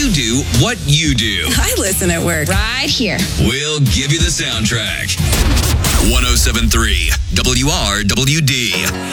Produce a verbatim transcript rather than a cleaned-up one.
you do what you do. I listen at work. Right here. We'll give you the soundtrack. one oh seven point three W R W D.